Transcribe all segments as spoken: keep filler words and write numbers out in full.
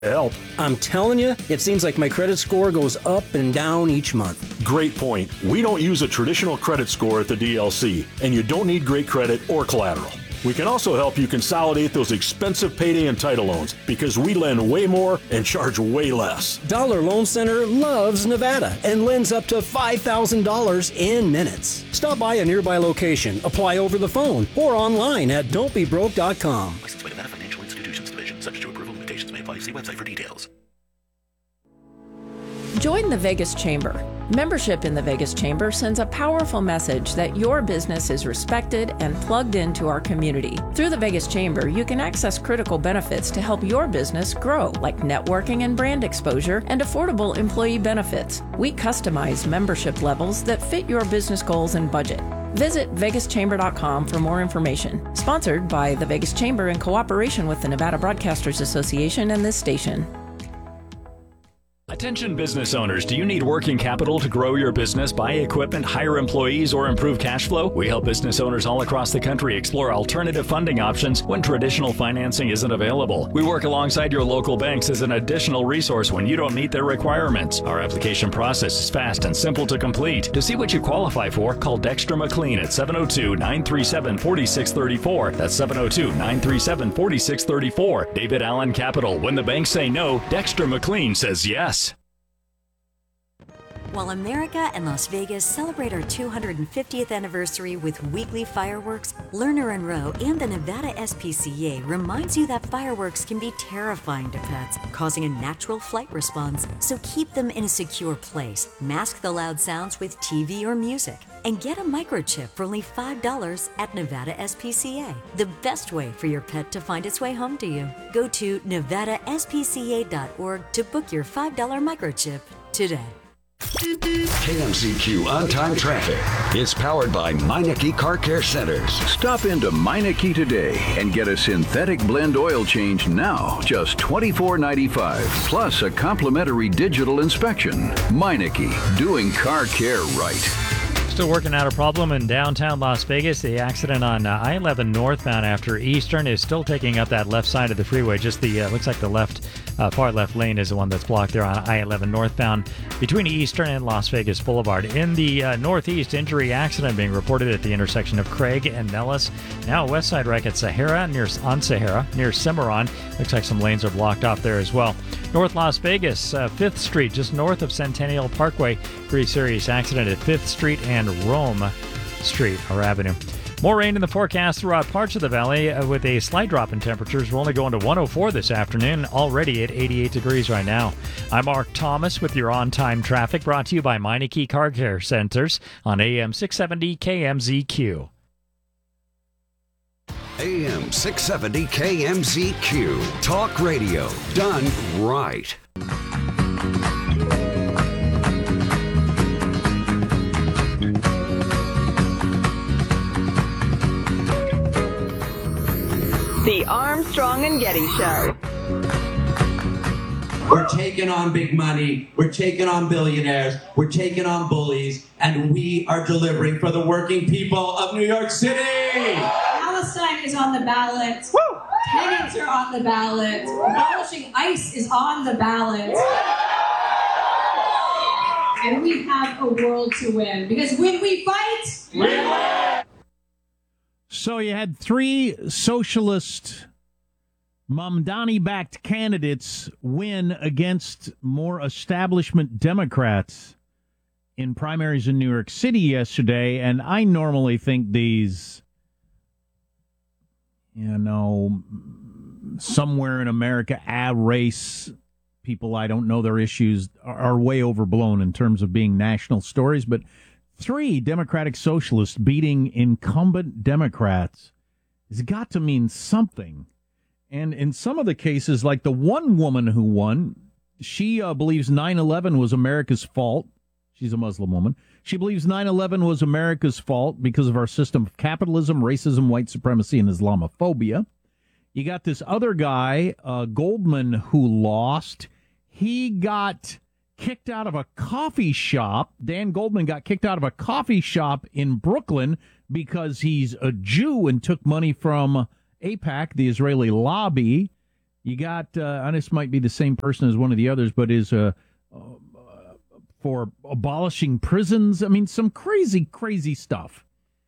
Help. I'm telling you, it seems like my credit score goes up and down each month. Great point. We don't use a traditional credit score at the D L C, and you don't need great credit or collateral. We can also help you consolidate those expensive payday and title loans because we lend way more and charge way less. Dollar Loan Center loves Nevada and lends up to five thousand dollars in minutes. Stop by a nearby location, apply over the phone, or online at don't be broke dot com. Licensed by Nevada Financial Institutions Division. Subject to approval. Limitations may apply. See website for details. Join the Vegas Chamber. Membership in the Vegas Chamber sends a powerful message that your business is respected and plugged into our community. Through the Vegas Chamber, you can access critical benefits to help your business grow, like networking and brand exposure and affordable employee benefits. We customize membership levels that fit your business goals and budget. Visit vegas chamber dot com for more information. Sponsored by the Vegas Chamber in cooperation with the Nevada Broadcasters Association and this station. Attention business owners, do you need working capital to grow your business, buy equipment, hire employees, or improve cash flow? We help business owners all across the country explore alternative funding options when traditional financing isn't available. We work alongside your local banks as an additional resource when you don't meet their requirements. Our application process is fast and simple to complete. To see what you qualify for, call Dexter McLean at seven oh two, nine three seven, four six three four. That's seven oh two, nine three seven, four six three four. David Allen Capital. When the banks say no, Dexter McLean says yes. While America and Las Vegas celebrate our two hundred fiftieth anniversary with weekly fireworks, Lerner and Rowe and the Nevada S P C A reminds you that fireworks can be terrifying to pets, causing a natural flight response. So keep them in a secure place. Mask the loud sounds with T V or music. And get a microchip for only five dollars at Nevada S P C A. The best way for your pet to find its way home to you. Go to nevada s p c a dot org to book your five dollar microchip today. K M Z Q On-Time Traffic is powered by Meineke Car Care Centers. Stop into Meineke today and get a synthetic blend oil change now, just twenty-four ninety-five, plus a complimentary digital inspection. Meineke, doing car care right. Still working out a problem in downtown Las Vegas. The accident on uh, I eleven northbound after Eastern is still taking up that left side of the freeway. Just the, uh, looks like the left, uh, far left lane is the one that's blocked there on I eleven northbound between Eastern and Las Vegas Boulevard. In the uh, northeast, injury accident being reported at the intersection of Craig and Nellis. Now west side wreck at Sahara, near on Sahara, near Cimarron. Looks like some lanes are blocked off there as well. North Las Vegas, uh, fifth Street, just north of Centennial Parkway. Pretty serious accident at fifth Street and Rome Street, or Avenue. More rain in the forecast throughout parts of the valley uh, with a slight drop in temperatures. We're only going to one oh four this afternoon, already at eighty-eight degrees right now. I'm Mark Thomas with your on-time traffic, brought to you by Meineke Car Care Centers on A M six seventy K M Z Q. A M six seventy K M Z Q. Talk radio done right. The Armstrong and Getty Show. We're taking on big money. We're taking on billionaires. We're taking on bullies. And we are delivering for the working people of New York City. Palestine is on the ballot. Woo! Tenants are on the ballot. Abolishing ICE is on the ballot. And we have a world to win. Because when we fight, we win! So you had three socialist Mamdani-backed candidates win against more establishment Democrats in primaries in New York City yesterday, and I normally think these, you know, somewhere in America, a race people, I don't know their issues, are, are way overblown in terms of being national stories, but three Democratic socialists beating incumbent Democrats has got to mean something. And in some of the cases, like the one woman who won, she uh, believes nine eleven was America's fault. She's a Muslim woman. She believes nine eleven was America's fault because of our system of capitalism, racism, white supremacy, and Islamophobia. You got this other guy, uh, Goldman, who lost. He got kicked out of a coffee shop. Dan Goldman got kicked out of a coffee shop in Brooklyn because he's a Jew and took money from AIPAC, the Israeli lobby. You got, uh, and this might be the same person as one of the others, but is uh, uh, for abolishing prisons. I mean, some crazy, crazy stuff.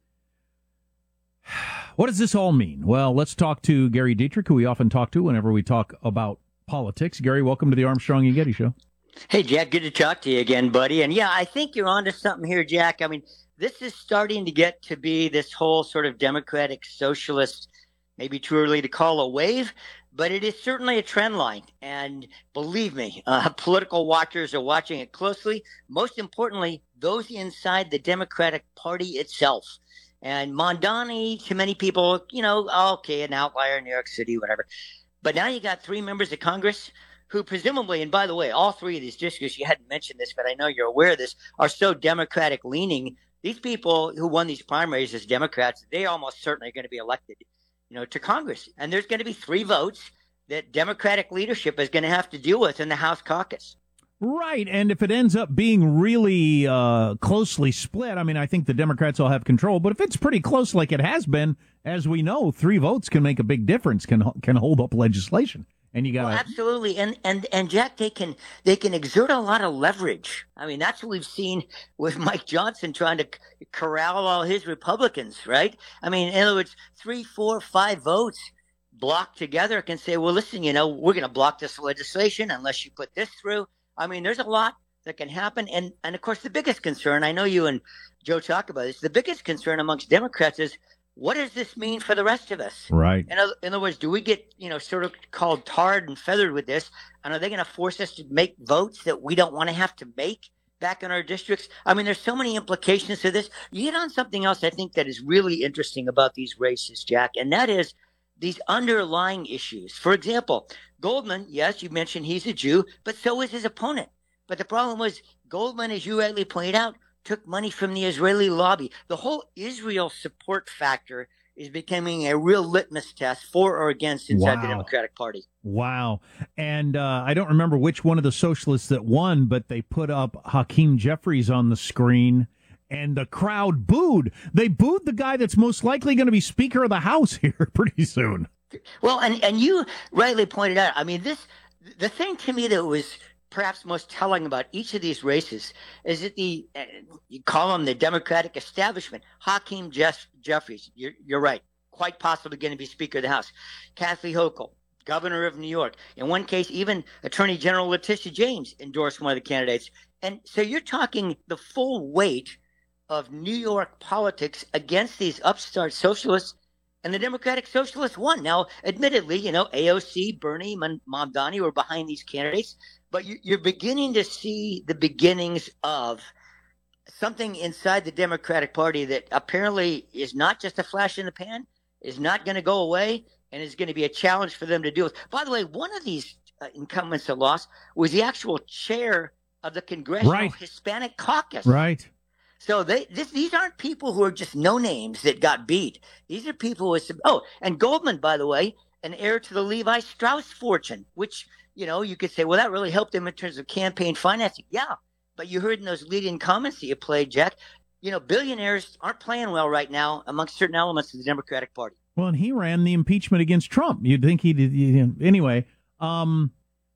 What does this all mean? Well, let's talk to Gary Dietrich, who we often talk to whenever we talk about politics. Gary, welcome to the Armstrong and Getty Show. Hey, Jack, good to talk to you again, buddy. And yeah, I think you're onto something here, Jack. I mean, this is starting to get to be this whole sort of democratic socialist, maybe too early to call a wave, but it is certainly a trend line. And believe me, uh, political watchers are watching it closely. Most importantly, those inside the Democratic Party itself. And Mamdani, to many people, you know, okay, an outlier in New York City, whatever. But now you got three members of Congress who presumably, and by the way, all three of these districts, you hadn't mentioned this, but I know you're aware of this, are so Democratic leaning. These people who won these primaries as Democrats, they almost certainly are going to be elected, you know, to Congress. And there's going to be three votes that Democratic leadership is going to have to deal with in the House caucus. Right, and if it ends up being really uh, closely split, I mean, I think the Democrats will have control, but if it's pretty close like it has been, as we know, three votes can make a big difference, can can hold up legislation. And you got well, absolutely, and and and Jack, they can they can exert a lot of leverage. I mean, that's what we've seen with Mike Johnson trying to corral all his Republicans, right? I mean, in other words, three, four, five votes blocked together can say, well, listen, you know, we're going to block this legislation unless you put this through. I mean, there's a lot that can happen, and and of course, the biggest concern, I know you and Joe talk about this. The biggest concern amongst Democrats is, what does this mean for the rest of us? Right. In other, in other words, do we get, you know, sort of called tarred and feathered with this? And are they going to force us to make votes that we don't want to have to make back in our districts? I mean, there's so many implications to this. You hit on something else I think that is really interesting about these races, Jack, and that is these underlying issues. For example, Goldman, yes, you mentioned he's a Jew, but so is his opponent. But the problem was Goldman, as you rightly pointed out, took money from the Israeli lobby. The whole Israel support factor is becoming a real litmus test for or against inside wow. the Democratic Party. Wow. And uh, I don't remember which one of the socialists that won, but they put up Hakeem Jeffries on the screen, and the crowd booed. They booed the guy that's most likely going to be Speaker of the House here pretty soon. Well, and, and you rightly pointed out, I mean, this the thing to me that was perhaps most telling about each of these races is that the, uh, you call them the Democratic establishment, Hakeem Jeff, Jeffries, you're, you're right, quite possibly going to be Speaker of the House. Kathy Hochul, Governor of New York. In one case, even Attorney General Letitia James endorsed one of the candidates. And so you're talking the full weight of New York politics against these upstart socialists, and the Democratic Socialists won. Now, admittedly, you know, A O C, Bernie, Mamdani were behind these candidates, but you're beginning to see the beginnings of something inside the Democratic Party that apparently is not just a flash in the pan, is not going to go away, and is going to be a challenge for them to deal with. By the way, one of these uh, incumbents that lost was the actual chair of the Congressional right. Hispanic Caucus. Right. So they this, these aren't people who are just no names that got beat. These are people with some. Oh, and Goldman, by the way, an heir to the Levi Strauss fortune, which, you know, you could say, well, that really helped him in terms of campaign financing. Yeah, but you heard in those lead-in comments that you played, Jack, you know, billionaires aren't playing well right now amongst certain elements of the Democratic Party. Well, and he ran the impeachment against Trump. You'd think he did. You, anyway, um,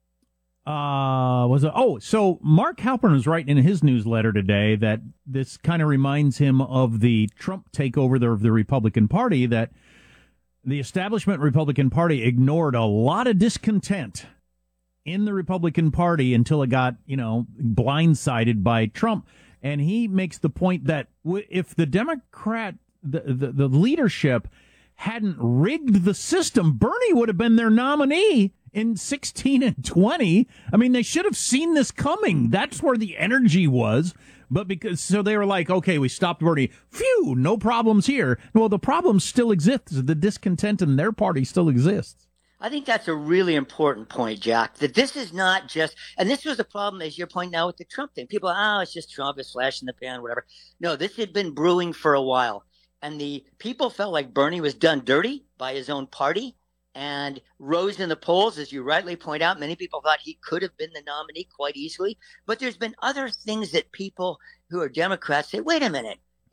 uh, was it? Oh, so Mark Halpern was writing in his newsletter today that this kind of reminds him of the Trump takeover of the Republican Party, that the establishment Republican Party ignored a lot of discontent in the Republican Party until it got, you know, blindsided by Trump. And he makes the point that if the Democrat, the, the, the leadership hadn't rigged the system, Bernie would have been their nominee in sixteen and twenty. I mean, they should have seen this coming. That's where the energy was. But because, so they were like, okay, we stopped Bernie. Phew, no problems here. Well, the problems still exist. The discontent in their party still exists. I think that's a really important point, Jack, that this is not just, and this was the problem, as you're pointing out with the Trump thing. People, oh, it's just Trump, it's flash in the pan, whatever. No, this had been brewing for a while. And the people felt like Bernie was done dirty by his own party and rose in the polls. As you rightly point out, many people thought he could have been the nominee quite easily. But there's been other things that people who are Democrats say, wait a minute,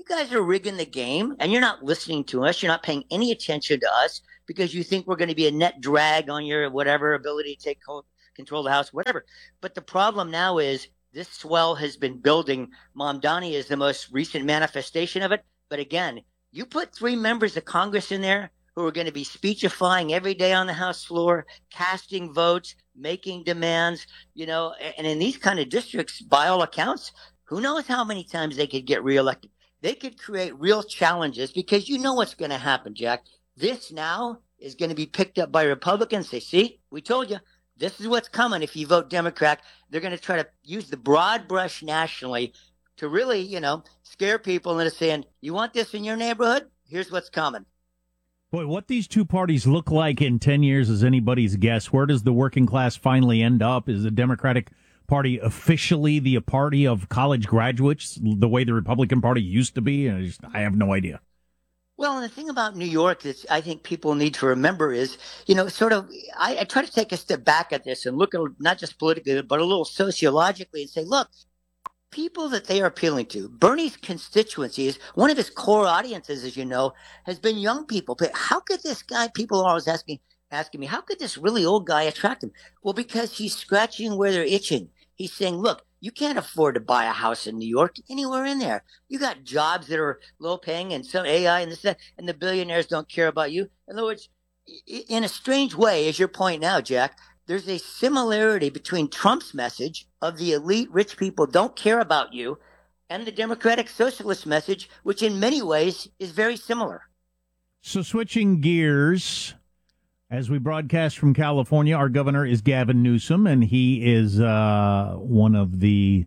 you guys are rigging the game and you're not listening to us. You're not paying any attention to us because you think we're going to be a net drag on your whatever ability to take control of the House, whatever. But the problem now is this swell has been building. Mamdani is the most recent manifestation of it. But again, you put three members of Congress in there who are going to be speechifying every day on the House floor, casting votes, making demands, you know, and in these kind of districts, by all accounts, who knows how many times they could get reelected. They could create real challenges because you know what's going to happen, Jack. This now is going to be picked up by Republicans. They see, we told you, this is what's coming if you vote Democrat. They're going to try to use the broad brush nationally to really, you know, scare people into saying, you want this in your neighborhood? Here's what's coming. Boy, what these two parties look like in ten years is anybody's guess. Where does the working class finally end up? Is the Democratic Party officially the party of college graduates, the way the Republican Party used to be? I, just, I have no idea. Well, and the thing about New York that I think people need to remember is, you know, sort of, I, I try to take a step back at this and look at not just politically, but a little sociologically and say, look, people that they are appealing to, Bernie's constituencies, one of his core audiences, as you know, has been young people. But how could this guy, people are always asking, asking me, how could this really old guy attract him? Well, because he's scratching where they're itching. He's saying, look, you can't afford to buy a house in New York, anywhere in there. You got jobs that are low paying and some A I and this, that, and the billionaires don't care about you. In other words, in a strange way, as your point now, Jack, there's a similarity between Trump's message of the elite rich people don't care about you and the Democratic Socialist message, which in many ways is very similar. So switching gears, as we broadcast from California, our governor is Gavin Newsom, and he is uh, one of the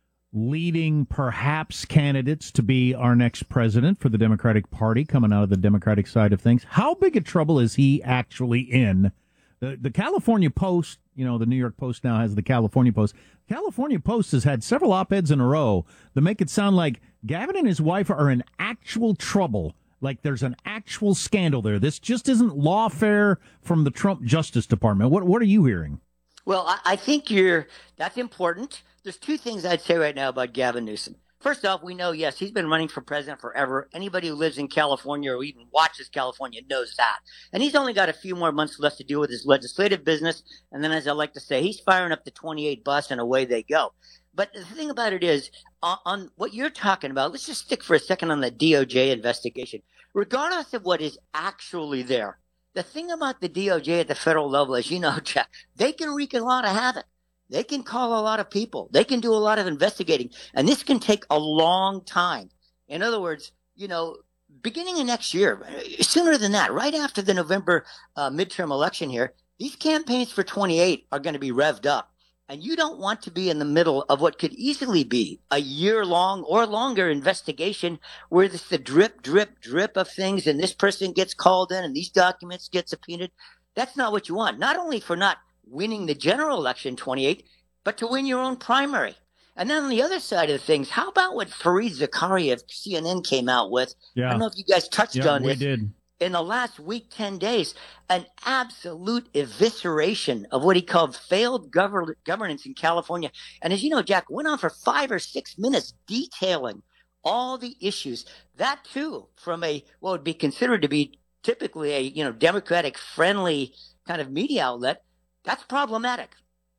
leading, perhaps, candidates to be our next president for the Democratic Party, coming out of the Democratic side of things. How big a trouble is he actually in? The, the California Post, you know, the New York Post now has the California Post. California Post has had several op-eds in a row that make it sound like Gavin and his wife are in actual trouble. Like there's an actual scandal there. This just isn't lawfare from the Trump Justice Department. What what are you hearing? Well, I, I think you're that's important. There's two things I'd say right now about Gavin Newsom. First off, we know, yes, he's been running for president forever. Anybody who lives in California or even watches California knows that. And he's only got a few more months left to deal with his legislative business. And then, as I like to say, he's firing up the twenty-eight bus and away they go. But the thing about it is, on, on what you're talking about, let's just stick for a second on the D O J investigation. Regardless of what is actually there, the thing about the D O J at the federal level, as you know, Jack, they can wreak a lot of havoc. They can call a lot of people. They can do a lot of investigating. And this can take a long time. In other words, you know, beginning of next year, sooner than that, right after the November uh, midterm election here, these campaigns for twenty-eight are going to be revved up. And you don't want to be in the middle of what could easily be a year-long or longer investigation where it's the drip, drip, drip of things and this person gets called in and these documents get subpoenaed. That's not what you want. Not only for not winning the general election twenty-eight, but to win your own primary. And then on the other side of things, how about what Fareed Zakaria of C N N came out with? Yeah. I don't know if you guys touched yeah, on we this. did. In the last week, ten days, an absolute evisceration of what he called failed gover- governance in California. And as you know, Jack, went on for five or six minutes detailing all the issues. That, too, from a what would be considered to be typically a you know Democratic-friendly kind of media outlet. That's problematic.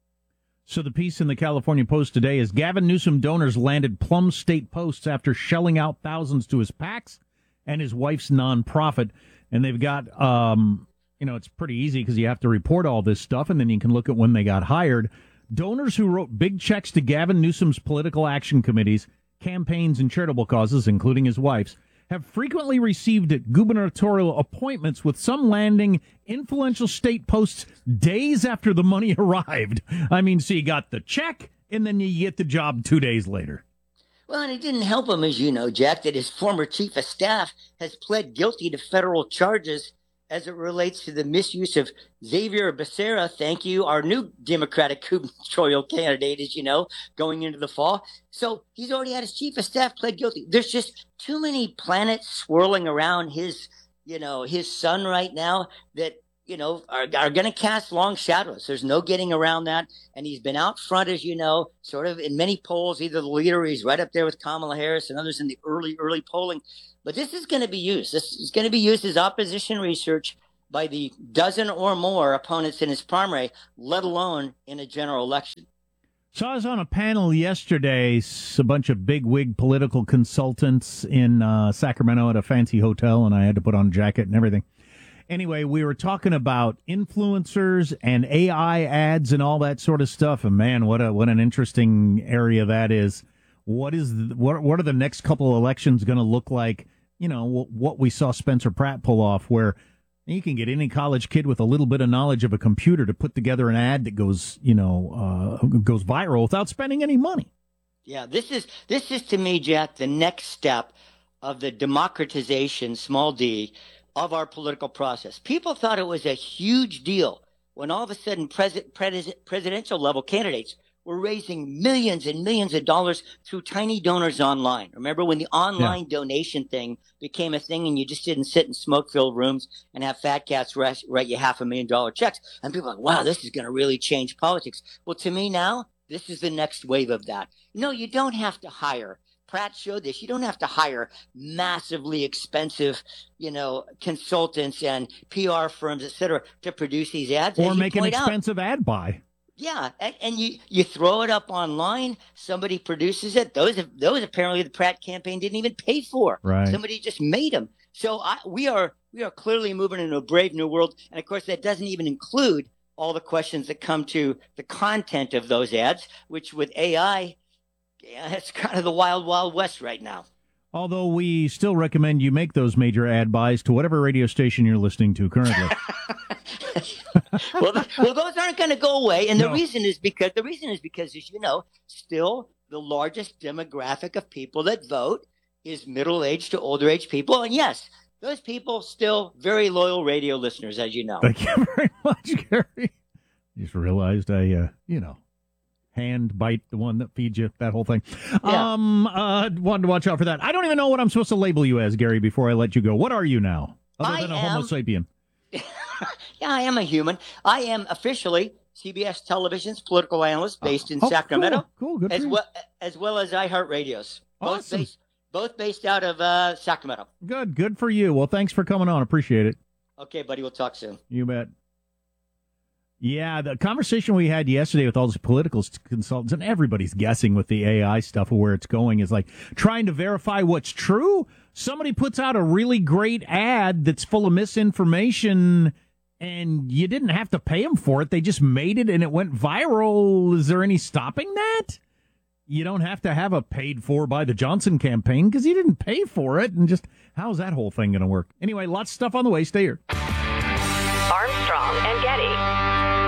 So the piece in the California Post today is Gavin Newsom donors landed Plum State posts after shelling out thousands to his PACs and his wife's nonprofit. And they've got, um, you know, it's pretty easy because you have to report all this stuff, and then you can look at when they got hired. Donors who wrote big checks to Gavin Newsom's political action committees, campaigns, and charitable causes, including his wife's, have frequently received gubernatorial appointments, with some landing influential state posts days after the money arrived. I mean, so you got the check, and then you get the job two days later. Well, and it didn't help him, as you know, Jack, that his former chief of staff has pled guilty to federal charges as it relates to the misuse of Xavier Becerra, thank you, our new Democratic gubernatorial candidate, as you know, going into the fall. So he's already had his chief of staff pled guilty. There's just too many planets swirling around his, you know, his sun right now that you know, are, are going to cast long shadows. There's no getting around that. And he's been out front, as you know, sort of in many polls, either the leader, or he's right up there with Kamala Harris and others in the early, early polling. But this is going to be used. This is going to be used as opposition research by the dozen or more opponents in his primary, let alone in a general election. So I was on a panel yesterday, a bunch of big-wig political consultants in uh, Sacramento at a fancy hotel, and I had to put on a jacket and everything. Anyway, we were talking about influencers and A I ads and all that sort of stuff, and man, what a what an interesting area that is. What is the, what what are the next couple of elections going to look like? You know, what we saw Spencer Pratt pull off, where you can get any college kid with a little bit of knowledge of a computer to put together an ad that goes, you know, uh, goes viral without spending any money. Yeah, this is this is to me, Jack, the next step of the democratization, small d, of our political process. People thought it was a huge deal when all of a sudden pres- pres- presidential level candidates were raising millions and millions of dollars through tiny donors online. Remember when the online yeah. donation thing became a thing and you just didn't sit in smoke-filled rooms and have fat cats write you half a million dollar checks? And people are like, wow, this is going to really change politics. Well, to me now, this is the next wave of that. No, you don't have to hire. Pratt showed this. You don't have to hire massively expensive, you know, consultants and P R firms, et cetera, to produce these ads. Or make an expensive out. ad buy. Yeah, and, and you, you throw it up online. Somebody produces it. Those those apparently the Pratt campaign didn't even pay for. Right. Somebody just made them. So I, we are we are clearly moving into a brave new world. And of course, that doesn't even include all the questions that come to the content of those ads, which with A I, yeah, it's kind of the wild, wild west right now. Although we still recommend you make those major ad buys to whatever radio station you're listening to currently. well, th- well, those aren't going to go away, and the No. reason is because the reason is because, as you know, still the largest demographic of people that vote is middle-aged to older-aged people, and yes, those people still very loyal radio listeners, as you know. Thank you very much, Gary. Just realized I, uh, you know. Hand bite, the one that feeds you, that whole thing. Yeah. Um, uh, wanted to watch out for that. I don't even know what I'm supposed to label you as, Gary, before I let you go. What are you now, other I than a am, Homo sapien? Yeah, I am a human. I am officially C B S Television's political analyst based in oh, Sacramento, cool, cool. Good as for well as well as iHeartRadio's. Both Awesome. based, both based out of uh, Sacramento. Good, good for you. Well, thanks for coming on. Appreciate it. Okay, buddy. We'll talk soon. You bet. Yeah, the conversation we had yesterday with all these political consultants, and everybody's guessing with the A I stuff of where it's going, is like trying to verify what's true. Somebody puts out a really great ad that's full of misinformation, and you didn't have to pay them for it. They just made it, and it went viral. Is there any stopping that? You don't have to have a paid for by the Johnson campaign because you didn't pay for it. And just, how's that whole thing going to work? Anyway, lots of stuff on the way. Stay here. Armstrong and Getty.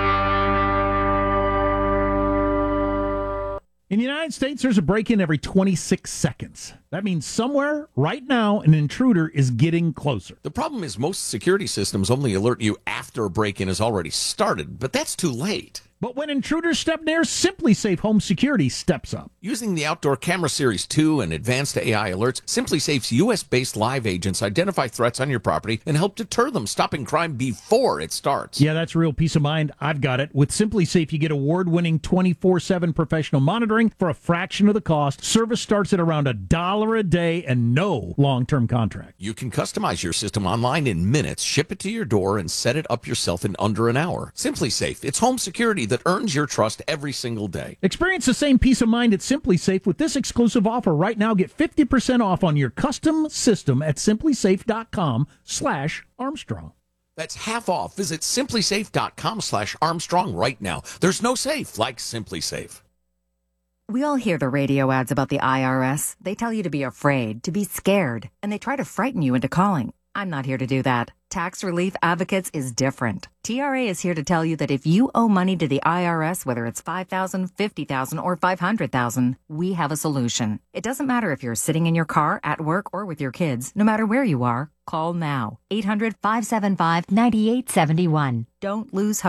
In the United States, there's a break-in every twenty-six seconds. That means somewhere, right now, an intruder is getting closer. The problem is most security systems only alert you after a break-in has already started, but that's too late. But when intruders step near, SimpliSafe Home Security steps up. Using the Outdoor Camera Series two and advanced A I alerts, SimpliSafe's U S-based live agents identify threats on your property and help deter them, stopping crime before it starts. Yeah, that's real peace of mind. I've got it. With SimpliSafe, you get award-winning twenty-four seven professional monitoring for a fraction of the cost. Service starts at around a dollar a day and no long-term contract. You can customize your system online in minutes, ship it to your door, and set it up yourself in under an hour. SimpliSafe, it's home security that earns your trust every single day. Experience the same peace of mind at SimpliSafe with this exclusive offer right now. Get fifty percent off on your custom system at simplisafe.com slash Armstrong. That's half off. Visit simplisafe.com slash Armstrong right now. There's no safe like SimpliSafe. We all hear the radio ads about the I R S. They tell you to be afraid, to be scared, and they try to frighten you into calling. I'm not here to do that. Tax Relief Advocates is different. T R A is here to tell you that if you owe money to the I R S, whether it's five thousand dollars, fifty thousand dollars, or five hundred thousand dollars, we have a solution. It doesn't matter if you're sitting in your car, at work, or with your kids. No matter where you are, call now. eight hundred, five seven five, nine eight seven one. Don't lose hope.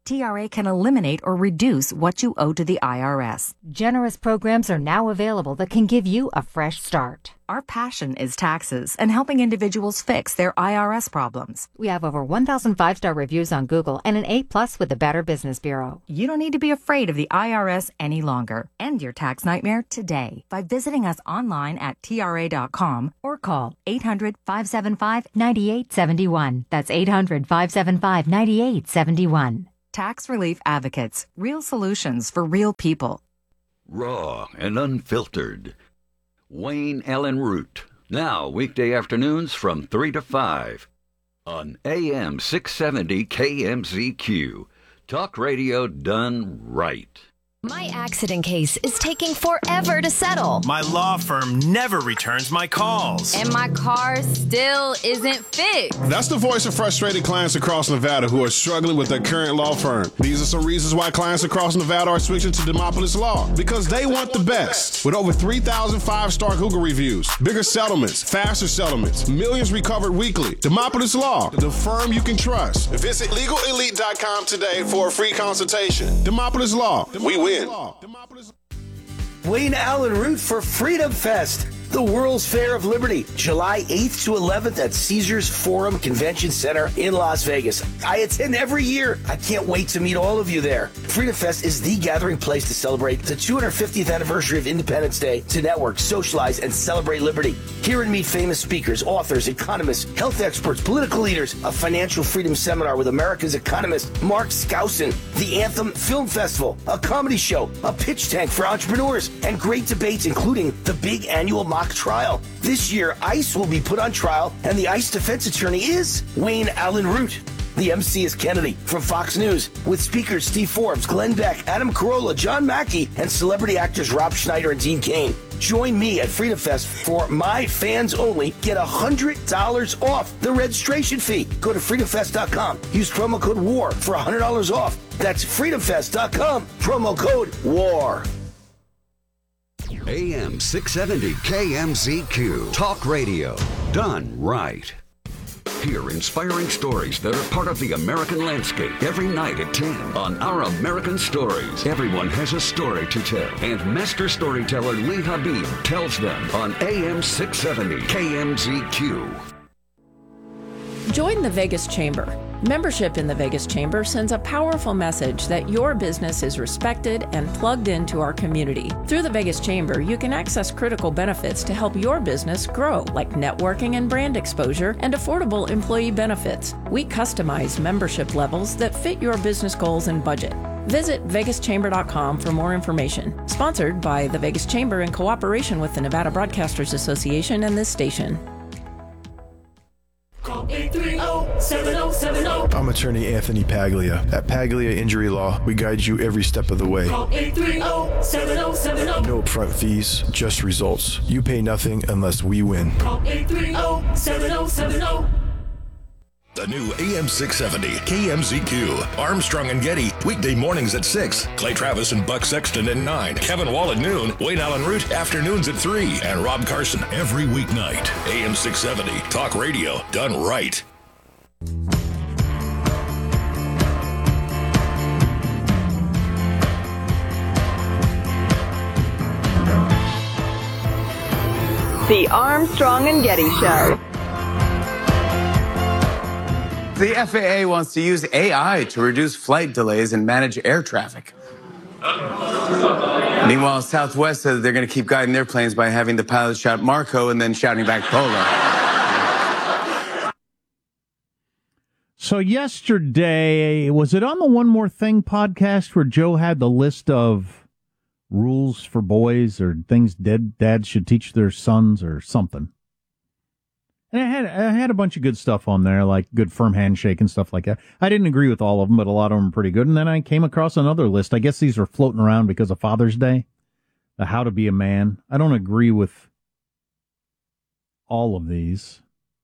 T R A can eliminate or reduce what you owe to the I R S. Generous programs are now available that can give you a fresh start. Our passion is taxes and helping individuals fix their I R S problems. We have over one thousand five-star reviews on Google and an A plus with the Better Business Bureau. You don't need to be afraid of the I R S any longer. End your tax nightmare today by visiting us online at T R A dot com or call eight hundred, five seven five, nine eight seven one. That's eight hundred, five seven five, nine eight seven one. Tax Relief Advocates. Real solutions for real people. Raw and unfiltered. Wayne Allen Root. Now, weekday afternoons from three to five on A M six seventy K M Z Q. Talk radio done right. My accident case is taking forever to settle. My law firm never returns my calls. And my car still isn't fixed. That's the voice of frustrated clients across Nevada who are struggling with their current law firm. These are some reasons why clients across Nevada are switching to Demopolis Law. Because they want the best. With over three thousand five-star Google reviews, bigger settlements, faster settlements, millions recovered weekly. Demopolis Law, the firm you can trust. Visit legal elite dot com today for a free consultation. Demopolis Law, we win. Wayne Allen Root for Freedom Fest, the World's Fair of Liberty, July eighth to eleventh at Caesars Forum Convention Center in Las Vegas. I attend every year. I can't wait to meet all of you there. Freedom Fest is the gathering place to celebrate the two hundred fiftieth anniversary of Independence Day, to network, socialize, and celebrate liberty. Hear and meet famous speakers, authors, economists, health experts, political leaders, a financial freedom seminar with America's economist Mark Skousen, the Anthem Film Festival, a comedy show, a pitch tank for entrepreneurs, and great debates including the big annual mock trial. This year, ICE will be put on trial, and the ICE defense attorney is Wayne Allen Root. The M C is Kennedy from Fox News, with speakers Steve Forbes, Glenn Beck, Adam Carolla, John Mackey, and celebrity actors Rob Schneider and Dean Cain. Join me at Freedom Fest for My Fans Only. Get one hundred dollars off the registration fee. Go to freedom fest dot com. Use promo code WAR for one hundred dollars off. That's freedom fest dot com. Promo code WAR. A M six seventy K M Z Q. Talk radio done right. Hear inspiring stories that are part of the American landscape every night at ten on Our American Stories. Everyone has a story to tell, and master storyteller Lee Habib tells them on A M six seventy K M Z Q. Join the Vegas Chamber. Membership in the Vegas Chamber sends a powerful message that your business is respected and plugged into our community. Through the Vegas Chamber, you can access critical benefits to help your business grow, like networking and brand exposure and affordable employee benefits. We customize membership levels that fit your business goals and budget. Visit vegas chamber dot com for more information. Sponsored by the Vegas Chamber in cooperation with the Nevada Broadcasters Association and this station. Call eight three zero, seven zero seven zero. I'm attorney Anthony Paglia. At Paglia Injury Law, we guide you every step of the way. Call eight three zero, seven zero seven zero. No upfront fees, just results. You pay nothing unless we win. Call eight three zero, seven zero seven zero. The new A M six seventy K M Z Q. Armstrong and Getty, weekday mornings at six. Clay Travis and Buck Sexton at nine. Kevin Wall at noon. Wayne Allen Root, afternoons at three. And Rob Carson every weeknight. A M six seventy, talk radio done right. The Armstrong and Getty Show. The F A A wants to use A I to reduce flight delays and manage air traffic. Meanwhile, Southwest says they're going to keep guiding their planes by having the pilot shout Marco and then shouting back Polo. So yesterday, was it on the One More Thing podcast where Joe had the list of rules for boys or things dead dads should teach their sons or something? And I had I had a bunch of good stuff on there, like good firm handshake and stuff like that. I didn't agree with all of them, but a lot of them are pretty good. And then I came across another list. I guess these are floating around because of Father's Day. The How to Be a Man. I don't agree with all of these.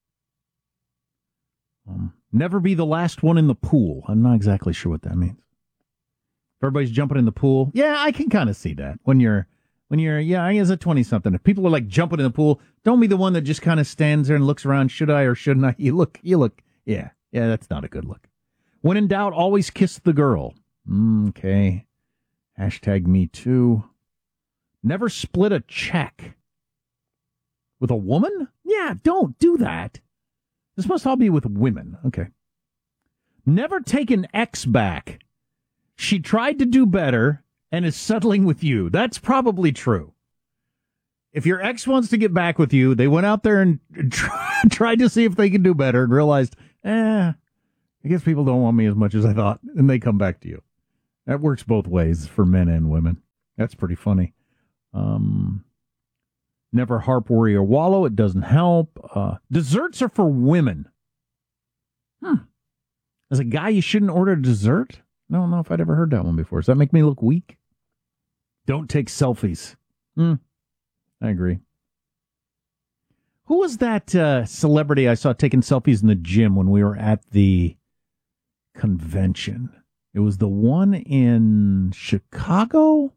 Um, never be the last one in the pool. I'm not exactly sure what that means. If everybody's jumping in the pool, yeah, I can kind of see that. When you're, when you're, yeah, I as a twenty-something, if people are like jumping in the pool, don't be the one that just kind of stands there and looks around. Should I or shouldn't I? You look, you look, yeah, yeah, that's not a good look. When in doubt, always kiss the girl. Mm, okay. Hashtag me too. Never split a check. With a woman? Yeah, don't do that. This must all be with women. Okay. Never take an ex back. She tried to do better and is settling with you. That's probably true. If your ex wants to get back with you, they went out there and try, tried to see if they could do better and realized, eh, I guess people don't want me as much as I thought, and they come back to you. That works both ways for men and women. That's pretty funny. Um, never harp, worry, or wallow. It doesn't help. Uh, desserts are for women. Hmm. As a guy, you shouldn't order a dessert? I don't know if I'd ever heard that one before. Does that make me look weak? Don't take selfies. Hmm. I agree. Who was that uh, celebrity I saw taking selfies in the gym when we were at the convention? It was the one in Chicago?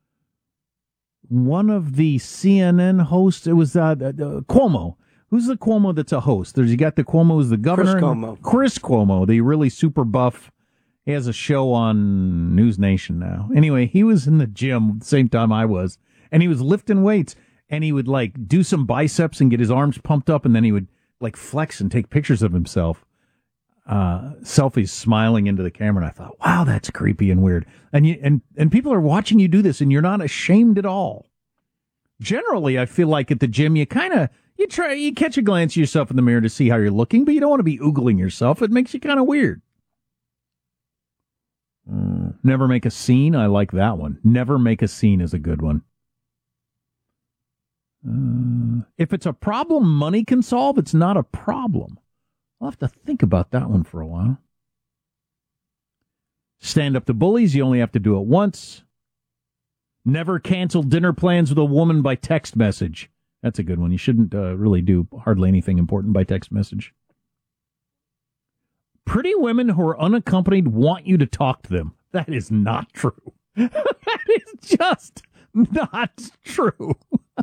One of the C N N hosts. It was uh, uh, Cuomo. Who's the Cuomo that's a host? There's you got the Cuomo who's the governor. Chris Cuomo. Chris Cuomo, the really super buff. He has a show on News Nation now. Anyway, he was in the gym at the same time I was, and he was lifting weights, and he would like do some biceps and get his arms pumped up, and then he would like flex and take pictures of himself. Uh, selfies smiling into the camera, and I thought, wow, that's creepy and weird. And you and, and people are watching you do this, and you're not ashamed at all. Generally, I feel like at the gym, you kind of you try you catch a glance at yourself in the mirror to see how you're looking, but you don't want to be oogling yourself. It makes you kind of weird. Uh, never make a scene. I like that one. Never make a scene is a good one. Uh, if it's a problem money can solve, it's not a problem. I'll have to think about that one for a while. Stand up to bullies. You only have to do it once. Never cancel dinner plans with a woman by text message. That's a good one. You shouldn't uh, really do hardly anything important by text message. Pretty women who are unaccompanied want you to talk to them. That is not true. That is just not true.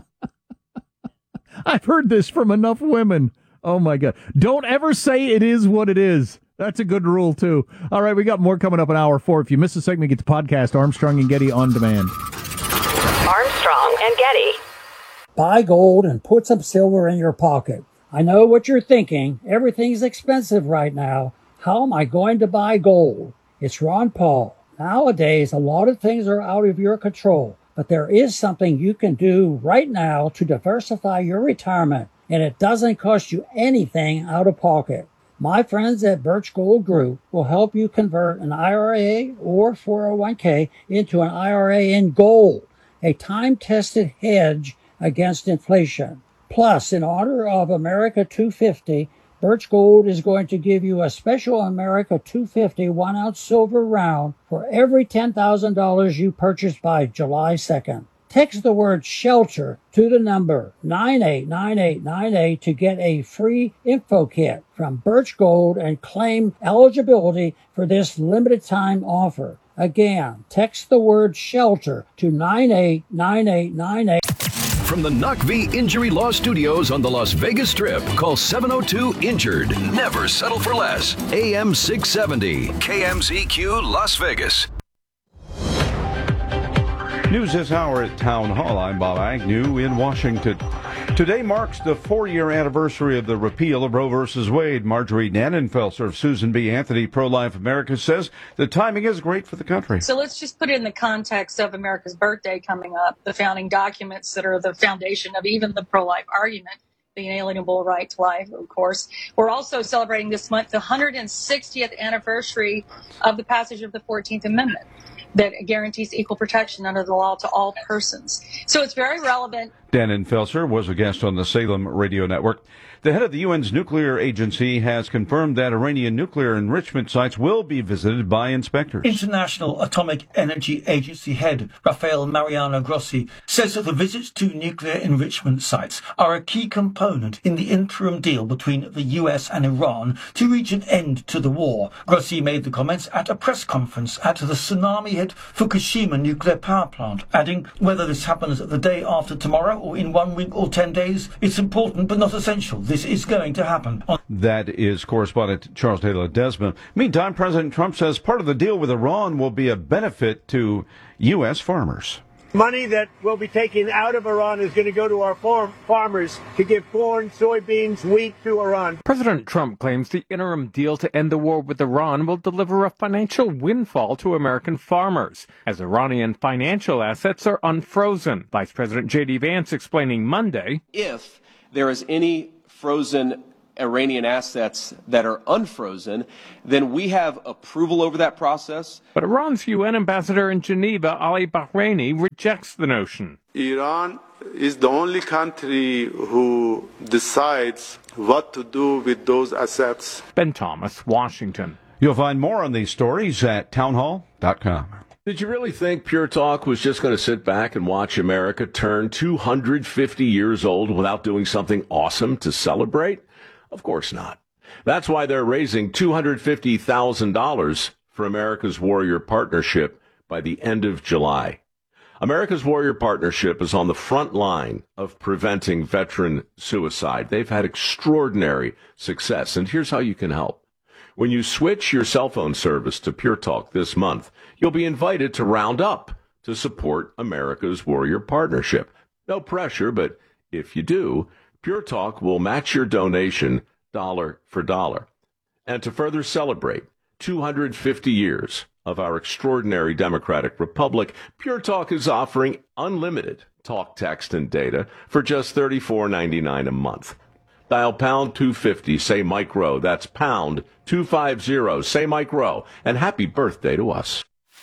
I've heard this from enough women. Oh, my God. Don't ever say it is what it is. That's a good rule, too. All right, we got more coming up in hour four. If you miss a segment, get the podcast, Armstrong and Getty on demand. Armstrong and Getty. Buy gold and put some silver in your pocket. I know what you're thinking. Everything's expensive right now. How am I going to buy gold? It's Ron Paul. Nowadays, a lot of things are out of your control, but there is something you can do right now to diversify your retirement, and it doesn't cost you anything out of pocket. My friends at Birch Gold Group will help you convert an I R A or four oh one k into an I R A in gold, a time-tested hedge against inflation. Plus, in honor of America two fifty, Birch Gold is going to give you a special America two fifty one-ounce silver round for every ten thousand dollars you purchase by July second. Text the word SHELTER to the number nine eight nine eight nine eight to get a free info kit from Birch Gold and claim eligibility for this limited time offer. Again, text the word SHELTER to nine eight nine eight nine eight. From the N U C V Injury Law Studios on the Las Vegas Strip, call seven oh two injured. Never settle for less. A M six seventy, K M Z Q Las Vegas. News this hour at Town Hall. I'm Bob Agnew in Washington. Today marks the four-year anniversary of the repeal of Roe versus Wade. Marjorie Dannenfelser of Susan B. Anthony Pro-Life America says the timing is great for the country. So let's just put it in the context of America's birthday coming up, the founding documents that are the foundation of even the pro-life argument, the inalienable right to life, of course. We're also celebrating this month the one hundred sixtieth anniversary of the passage of the fourteenth Amendment that guarantees equal protection under the law to all persons. So it's very relevant. Dannenfelser was a guest on the Salem Radio Network. The head of the U N's nuclear agency has confirmed that Iranian nuclear enrichment sites will be visited by inspectors. International Atomic Energy Agency head Rafael Mariano Grossi says that the visits to nuclear enrichment sites are a key component in the interim deal between the U S and Iran to reach an end to the war. Grossi made the comments at a press conference at the tsunami-hit Fukushima nuclear power plant, adding, whether this happens the day after tomorrow or in one week or ten days, it's important but not essential. this is going to happen. That is correspondent Charles Taylor Desmond. Meantime, President Trump says part of the deal with Iran will be a benefit to U S farmers. Money that will be taken out of Iran is going to go to our farm farmers to give corn, soybeans, wheat to Iran. President Trump claims the interim deal to end the war with Iran will deliver a financial windfall to American farmers, as Iranian financial assets are unfrozen. Vice President J D Vance explaining Monday, if there is any frozen Iranian assets that are unfrozen, then we have approval over that process. But Iran's U N ambassador in Geneva, Ali Bahraini, rejects the notion. Iran is the only country who decides what to do with those assets. Ben Thomas, Washington. You'll find more on these stories at townhall dot com. Did you really think Pure Talk was just going to sit back and watch America turn two hundred fifty years old without doing something awesome to celebrate? Of course not. That's why they're raising two hundred fifty thousand dollars for America's Warrior Partnership by the end of July. America's Warrior Partnership is on the front line of preventing veteran suicide. They've had extraordinary success, and here's how you can help. When you switch your cell phone service to Pure Talk this month, you'll be invited to round up to support America's Warrior Partnership. No pressure, but if you do, Pure Talk will match your donation dollar for dollar. And to further celebrate two hundred fifty years of our extraordinary democratic republic, Pure Talk is offering unlimited talk, text, and data for just thirty-four ninety-nine a month. Dial pound two fifty, say Mike Rowe. That's pound two fifty, say Mike Rowe. And happy birthday to us.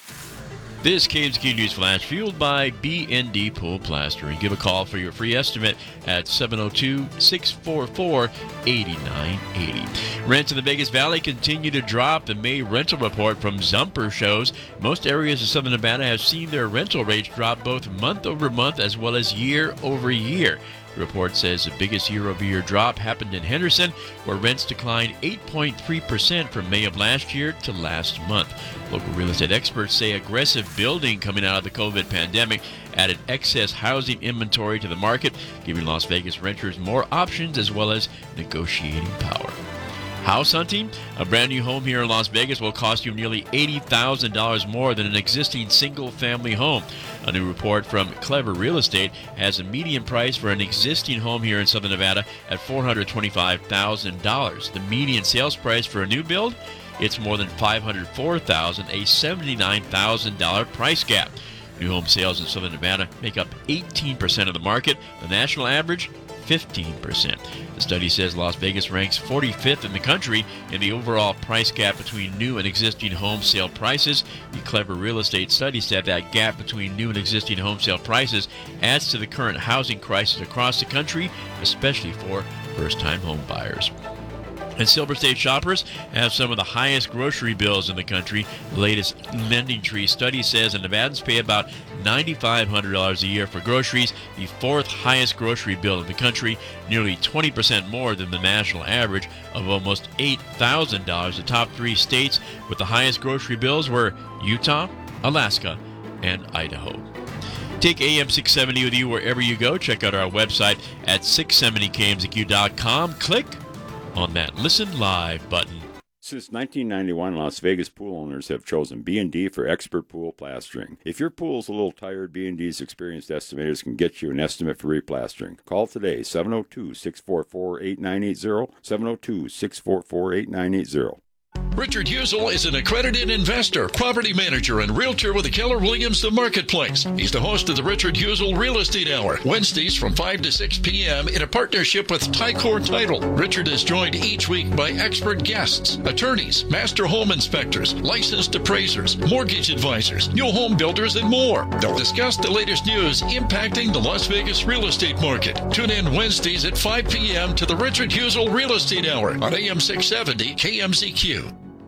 This K M Z Q News Flash fueled by B N D Pool Plastering. Give a call for your free estimate at seven oh two, six four four, eight nine eight zero. Rents in the Vegas Valley continue to drop. The May rental report from Zumper shows most areas of Southern Nevada have seen their rental rates drop both month over month as well as year over year. The report says the biggest year-over-year drop happened in Henderson, where rents declined eight point three percent from May of last year to last month. Local real estate experts say aggressive building coming out of the COVID pandemic added excess housing inventory to the market, giving Las Vegas renters more options as well as negotiating power. House hunting? A brand new home here in Las Vegas will cost you nearly eighty thousand dollars more than an existing single-family home. A new report from Clever Real Estate has a median price for an existing home here in Southern Nevada at four hundred twenty-five thousand dollars. The median sales price for a new build? It's more than five hundred four thousand dollars, a seventy-nine thousand dollars price gap. New home sales in Southern Nevada make up eighteen percent of the market. The national average, fifteen percent. The study says Las Vegas ranks forty-fifth in the country in the overall price gap between new and existing home sale prices. The Clever Real Estate study said that gap between new and existing home sale prices adds to the current housing crisis across the country, especially for first-time home buyers. And Silver State shoppers have some of the highest grocery bills in the country. The latest Lending Tree study says that Nevadans pay about nine thousand five hundred dollars a year for groceries, the fourth highest grocery bill in the country, nearly twenty percent more than the national average of almost eight thousand dollars. The top three states with the highest grocery bills were Utah, Alaska, and Idaho. Take A M six seventy with you wherever you go. Check out our website at six seventy K M Z Q dot com. Click on that Listen Live button. Since nineteen ninety-one, Las Vegas pool owners have chosen B and D for expert pool plastering. If your pool's a little tired, B and D's experienced estimators can get you an estimate for replastering. Call today, seven oh two, six four four, eight nine eight zero, seven oh two, six four four, eight nine eight zero. Richard Husel is an accredited investor, property manager, and realtor with the Keller Williams The Marketplace. He's the host of the Richard Husel Real Estate Hour, Wednesdays from five to six p.m. in a partnership with Tycor Title. Richard is joined each week by expert guests, attorneys, master home inspectors, licensed appraisers, mortgage advisors, new home builders, and more. They'll discuss the latest news impacting the Las Vegas real estate market. Tune in Wednesdays at five p.m. to the Richard Husel Real Estate Hour on A M six seventy K M Z Q.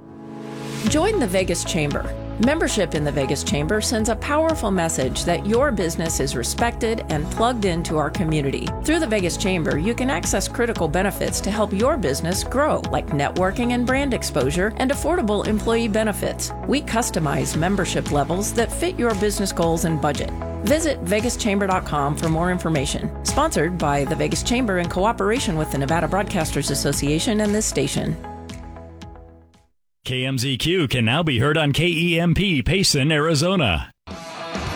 Join the Vegas Chamber. Membership in the Vegas Chamber sends a powerful message that your business is respected and plugged into our community. Through the Vegas Chamber, you can access critical benefits to help your business grow, like networking and brand exposure and affordable employee benefits. We customize membership levels that fit your business goals and budget. Visit vegas chamber dot com for more information. Sponsored by the Vegas Chamber in cooperation with the Nevada Broadcasters Association and this station. K M Z Q can now be heard on K E M P Payson, Arizona.